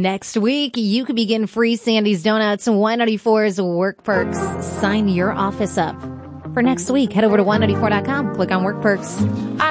Next week, you could begin free Sandy's Donuts and Y94's Work Perks. Sign your office up. For next week, head over to Y94.com, click on Work Perks.